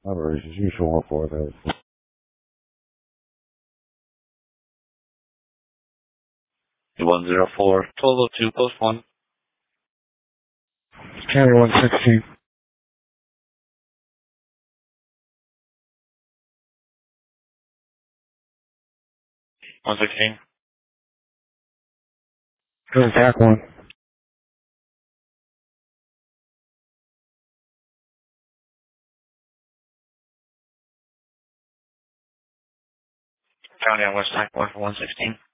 Operation as usual, 4,000. 104, total 2, post 1. County 116. 116. Here's attack 1. County on West Side 1 for 116.